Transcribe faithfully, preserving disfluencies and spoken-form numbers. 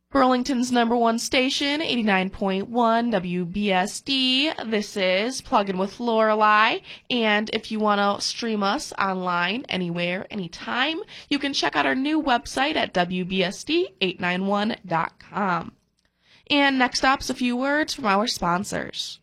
Burlington's number one station, eighty-nine point one W B S D. This is Plug In with Lorelei. And if you want to stream us online, anywhere, anytime, you can check out our new website at W B S D eight nine one dot com. And next up's a few words from our sponsors.